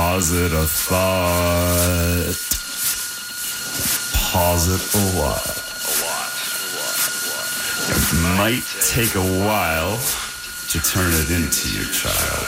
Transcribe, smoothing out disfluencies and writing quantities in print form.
Posit a thought. Pause it a lot. It might take a while to turn it into your child.